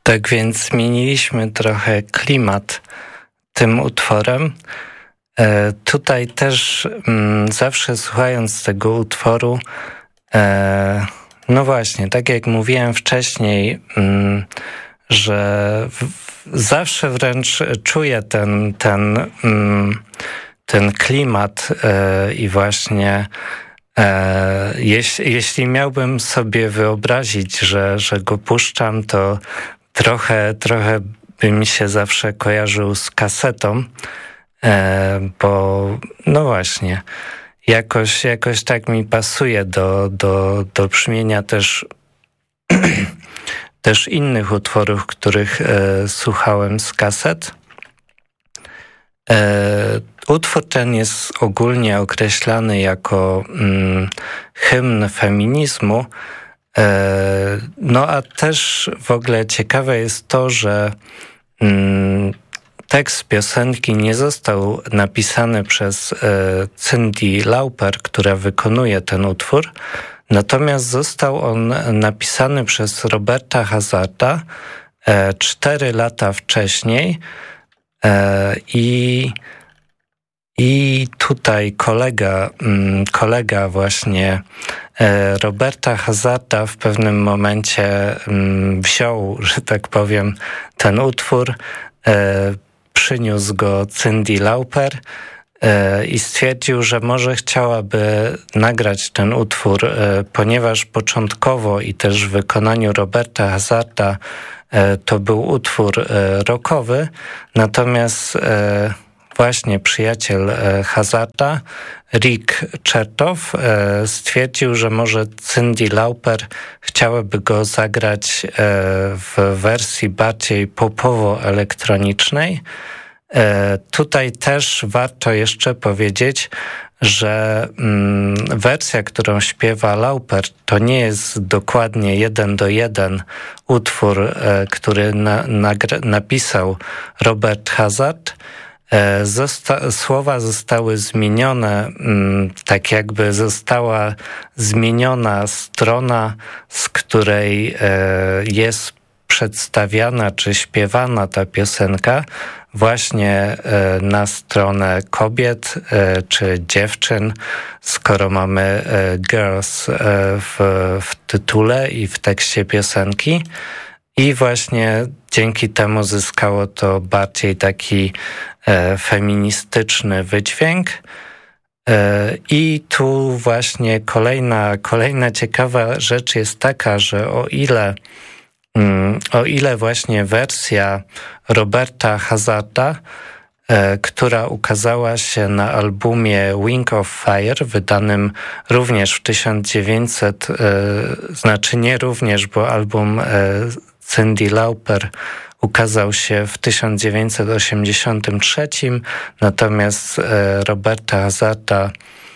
Tak więc zmieniliśmy trochę klimat tym utworem. Tutaj też zawsze słuchając tego utworu, no właśnie, tak jak mówiłem wcześniej, że zawsze wręcz czuję ten klimat i właśnie jeśli miałbym sobie wyobrazić, że go puszczam, to trochę by mi się zawsze kojarzył z kasetą, bo no właśnie, jakoś tak mi pasuje do brzmienia też innych utworów, których słuchałem z kaset. Utwór ten jest ogólnie określany jako hymn feminizmu, no a też w ogóle ciekawe jest to, że tekst piosenki nie został napisany przez Cyndi Lauper, która wykonuje ten utwór, natomiast został on napisany przez Roberta Hazarda 4 lata wcześniej i tutaj kolega właśnie Roberta Hazarda w pewnym momencie wziął, że tak powiem, ten utwór, przyniósł go Cyndi Lauper i stwierdził, że może chciałaby nagrać ten utwór, ponieważ początkowo i też w wykonaniu Roberta Hazarda to był utwór rockowy, natomiast właśnie przyjaciel Hazarda, Rick Chertoff, stwierdził, że może Cyndi Lauper chciałaby go zagrać w wersji bardziej popowo-elektronicznej. Tutaj też warto jeszcze powiedzieć, że wersja, którą śpiewa Lauper, to nie jest dokładnie 1:1 utwór, który napisał Robert Hazard. Słowa zostały zmienione, tak jakby została zmieniona strona, z której jest przedstawiana czy śpiewana ta piosenka, właśnie na stronę kobiet czy dziewczyn, skoro mamy girls w tytule i w tekście piosenki. I właśnie dzięki temu zyskało to bardziej taki feministyczny wydźwięk. I tu właśnie kolejna ciekawa rzecz jest taka, że o ile właśnie wersja Roberta Hazarda, która ukazała się na albumie Wing of Fire, wydanym również w 1900, znaczy nie również, bo album Cyndi Lauper ukazał się w 1983, natomiast Roberta Hazarda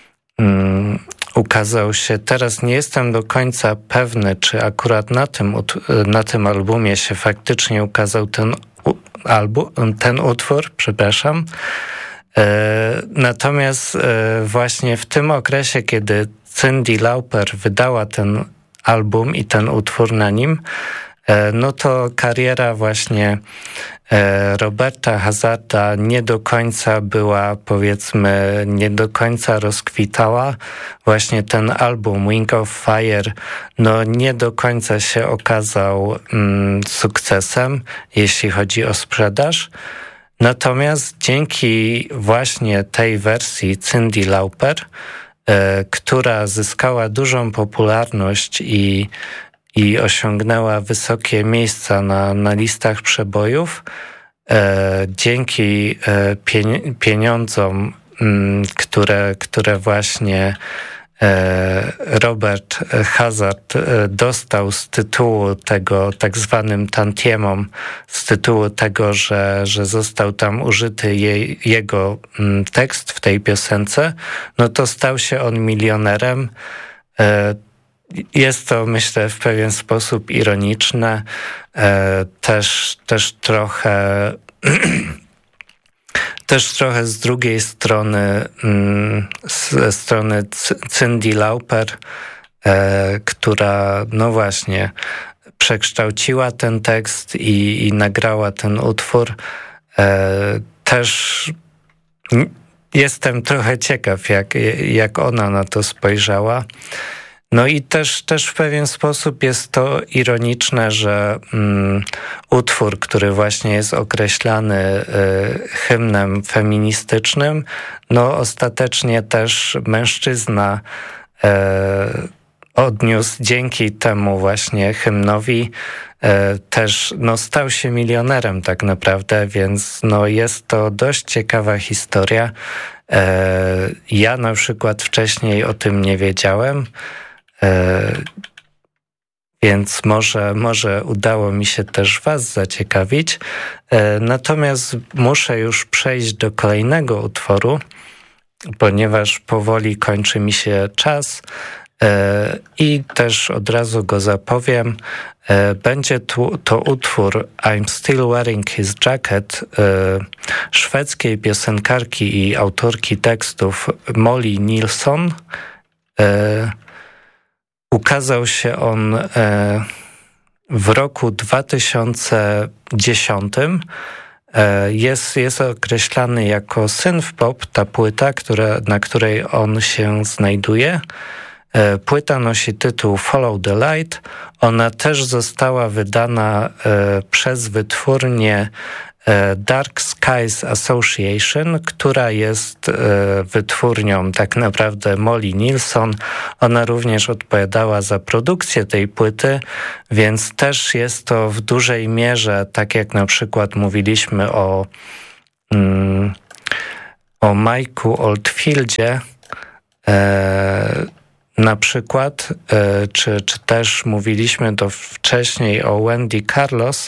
ukazał się, teraz nie jestem do końca pewny, czy akurat na tym albumie się faktycznie ukazał ten utwór, przepraszam. Natomiast właśnie w tym okresie, kiedy Cyndi Lauper wydała ten album i ten utwór na nim, no to kariera właśnie Roberta Hazarda nie do końca była, powiedzmy, nie do końca rozkwitała. Właśnie ten album Wing of Fire no nie do końca się okazał sukcesem, jeśli chodzi o sprzedaż. Natomiast dzięki właśnie tej wersji Cyndi Lauper, która zyskała dużą popularność i osiągnęła wysokie miejsca na listach przebojów, dzięki pieniądzom, które właśnie Robert Hazard dostał z tytułu tego, tak zwanym tantiemom, z tytułu tego, że został tam użyty jego tekst w tej piosence, no to stał się on milionerem. Jest to, myślę, w pewien sposób ironiczne, też trochę z drugiej strony, ze strony Cyndi Lauper, która, no właśnie, przekształciła ten tekst i nagrała ten utwór. Też jestem trochę ciekaw, jak ona na to spojrzała. No i też w pewien sposób jest to ironiczne, że utwór, który właśnie jest określany hymnem feministycznym, no ostatecznie też mężczyzna odniósł dzięki temu właśnie hymnowi też stał się milionerem tak naprawdę, więc jest to dość ciekawa historia. Ja na przykład wcześniej o tym nie wiedziałem, więc może udało mi się też was zaciekawić. Natomiast muszę już przejść do kolejnego utworu, ponieważ powoli kończy mi się czas i też od razu go zapowiem. Będzie to utwór I'm Still Wearing His Jacket szwedzkiej piosenkarki i autorki tekstów Molly Nilsson. Ukazał się on w roku 2010. Jest określany jako synth-pop, ta płyta, na której on się znajduje. Płyta nosi tytuł Follow the Light. Ona też została wydana przez wytwórnię Dark Skies Association, która jest wytwórnią tak naprawdę Molly Nilsson. Ona również odpowiadała za produkcję tej płyty, więc też jest to w dużej mierze, tak jak na przykład mówiliśmy o Mike'u Oldfieldzie, na przykład, czy też mówiliśmy to wcześniej o Wendy Carlos,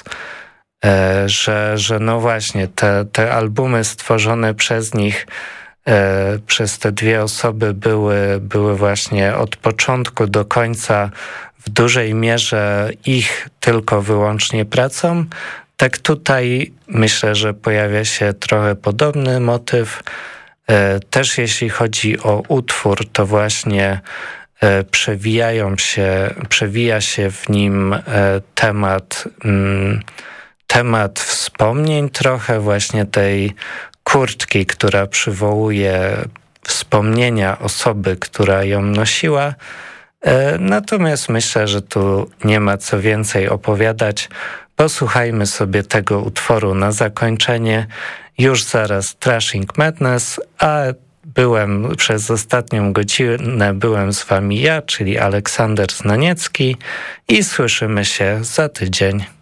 że no właśnie te albumy stworzone przez nich, przez te dwie osoby były właśnie od początku do końca w dużej mierze ich tylko wyłącznie pracą. Tak tutaj myślę, że pojawia się trochę podobny motyw. Też jeśli chodzi o utwór, to właśnie przewija się w nim temat wspomnień trochę właśnie tej kurtki, która przywołuje wspomnienia osoby, która ją nosiła. Natomiast myślę, że tu nie ma co więcej opowiadać. Posłuchajmy sobie tego utworu na zakończenie. Już zaraz Trashing Madness, a przez ostatnią godzinę byłem z wami ja, czyli Aleksander Znaniecki i słyszymy się za tydzień.